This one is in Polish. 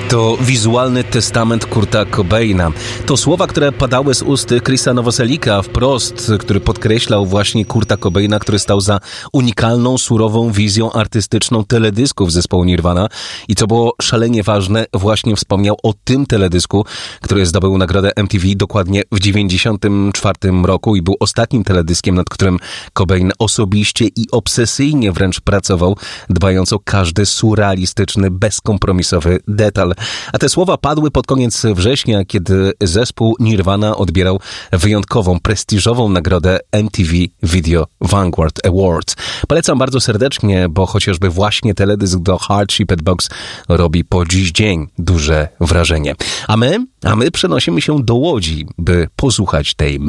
To wizualny testament Kurta Cobaina. To słowa, które padały z ust Chrisa Nowoselika wprost, który podkreślał właśnie Kurta Cobaina, który stał za unikalną, surową wizją artystyczną teledysków zespołu Nirvana. I co było szalenie ważne, właśnie wspomniał o tym teledysku, który zdobył nagrodę MTV dokładnie w 1994 roku i był ostatnim teledyskiem, nad którym Cobain osobiście i obsesyjnie wręcz pracował, dbając o każdy surrealistyczny, bezkompromisowy detal. A te słowa padły pod koniec września, kiedy zespół Nirvana odbierał wyjątkową, prestiżową nagrodę MTV Video Vanguard Awards. Polecam bardzo serdecznie, bo chociażby właśnie teledysk do Hard Shaped Box robi po dziś dzień duże wrażenie. A my przenosimy się do Łodzi, by posłuchać tej